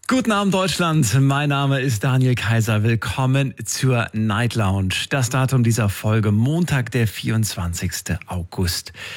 Guten Abend Deutschland, mein Name ist Daniel Kaiser. Willkommen zur Night Lounge. Das Datum dieser Folge Montag, der 24. August.